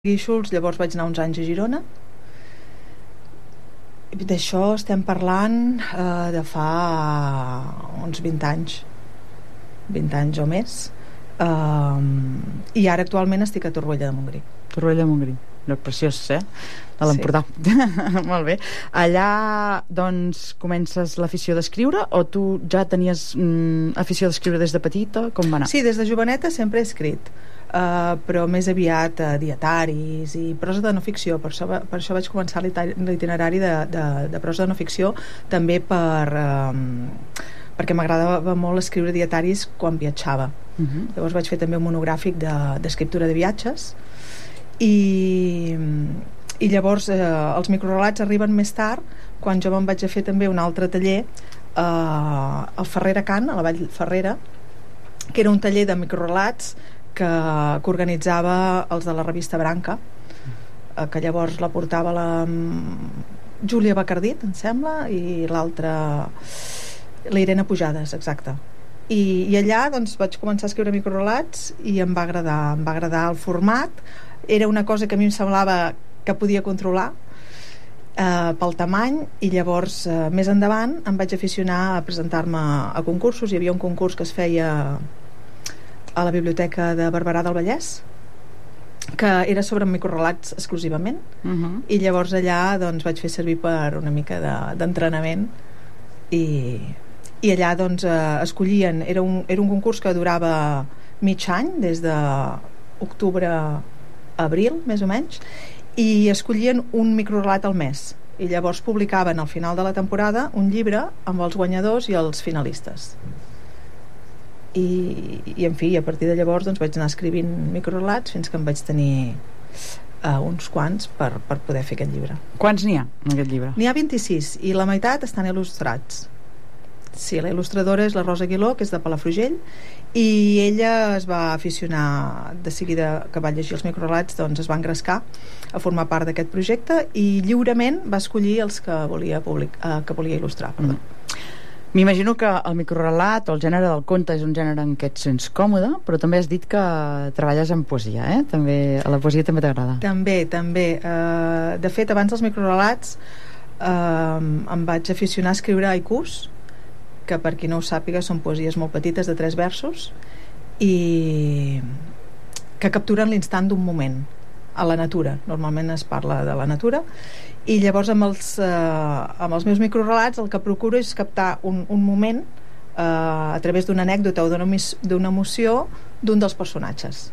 Guíxols, llavors vaig anar uns anys a Girona. I d'això estem parlant de fa uns 20 anys 20 anys o més, i ara actualment estic a Torroella de Montgrí. Torroella de Montgrí, lloc preciós, de l'Empordà. Sí. Molt bé. Allà doncs comences l'afició d'escriure, o tu ja tenies afició d'escriure des de petita? Com va anar? Sí, des de joveneta sempre he escrit, però més aviat dietaris i prosa de no ficció. Per això vaig començar l'itinerari de prosa de no ficció, també perquè m'agradava molt escriure dietaris quan viatjava. Llavors vaig fer també un monogràfic d'escriptura de viatges, i llavors els microrelats arriben més tard, quan jo me'n vaig a fer també un altre taller al Ferrera Can, a la Vall Ferrera, que era un taller de microrelats que organitzava els de la revista Branca, que llavors la portava la Júlia Bacardit, em sembla, i l'altra la Irene Pujades, exacte. I allà doncs vaig començar a escriure microrelats i em va agradar el format. Era una cosa que a mi em semblava que podia controlar pel tamany, i llavors més endavant em vaig aficionar a presentar-me a concursos. Hi havia un concurs que es feia a la Biblioteca de Barberà del Vallès, que era sobre microrelats exclusivament, i llavors allà doncs vaig fer servir per una mica d'entrenament, i allà doncs escollien, era un concurs que durava mig any, des d'octubre a abril més o menys, i escollien un microrelat al mes, i llavors publicaven al final de la temporada un llibre amb els guanyadors i els finalistes. I en fi, a partir de llavors doncs vaig anar escrivint microrelats fins que em vaig tenir uns quants per poder fer aquest llibre. Quants n'hi ha en aquest llibre? N'hi ha 26, i la meitat estan il·lustrats. Sí, la il·lustradora és la Rosa Aguiló, que és de Palafrugell, i ella es va aficionar de seguida que va llegir els microrelats, doncs es va engrescar a formar part d'aquest projecte, i lliurement va escollir els que volia il·lustrar. M'imagino que el microrelat o el gènere del conte és un gènere en què et sents còmode, però també has dit que treballes en poesia, També, a la poesia també t'agrada. També. De fet, abans dels microrelats em vaig aficionar a escriure haikus, que per qui no ho sàpiga són poesies molt petites de 3 versos i que capturen l'instant d'un moment a la natura. Normalment es parla de la natura, i llavors amb els meus microrelats el que procuro és captar un moment a través d'una anècdota o d'una emoció d'un dels personatges.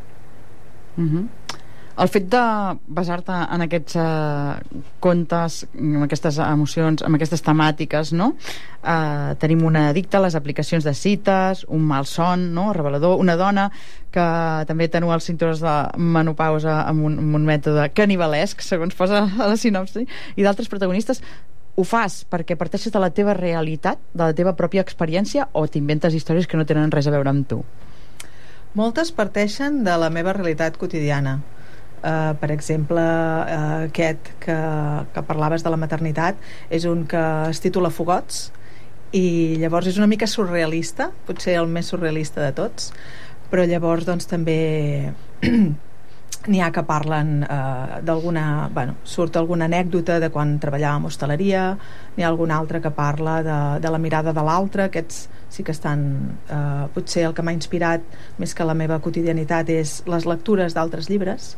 El fet de basar-te en aquests contes, en aquestes emocions, en aquestes temàtiques, tenim una addicta, les aplicacions de cites, un malson, revelador, una dona que també tenua els cinturons de menopausa amb un mètode canibalesc, segons posa a la sinopsi, i d'altres protagonistes. Ho fas perquè parteixes de la teva realitat, de la teva pròpia experiència, o t'inventes històries que no tenen res a veure amb tu? Moltes parteixen de la meva realitat quotidiana. Per exemple, aquest que parlaves de la maternitat és un que es titula Fogots, i llavors és una mica surrealista, potser el més surrealista de tots, però llavors doncs també n'hi ha que parlen surt alguna anècdota de quan treballàvem a hostaleria, n'hi ha algun altre que parla de la mirada de l'altre. Aquests sí que estan potser el que m'ha inspirat més que la meva quotidianitat és les lectures d'altres llibres,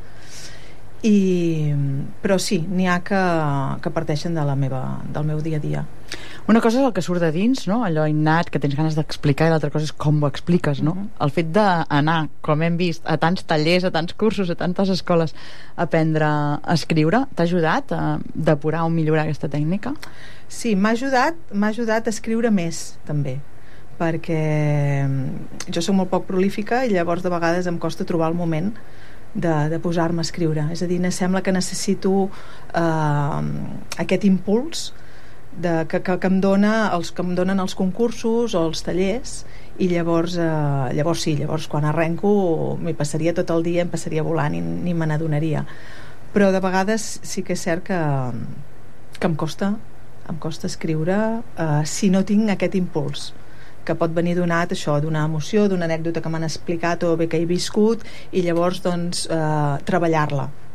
però sí, n'hi ha que parteixen del meu dia a dia. Una cosa és el que surt de dins, allò innat que tens ganes d'explicar, i l'altra cosa és com ho expliques, El fet d'anar, com hem vist, a tants tallers, a tants cursos, a tantes escoles, a aprendre a escriure, t'ha ajudat a depurar o millorar aquesta tècnica? Sí, m'ha ajudat a escriure més, també, perquè jo soc molt poc prolífica i llavors de vegades em costa trobar el moment de posar-me a escriure. És a dir, sembla que necessito aquest impuls que em donen els concursos o els tallers, i llavors quan arrenco m'hi passaria tot el dia, em passaria volant i ni me n'adonaria. Però de vegades sí que és cert que em costa escriure si no tinc aquest impuls que pot venir donat això, d'una emoció, d'una anècdota que m'han explicat o bé que he viscut, i llavors doncs treballar-la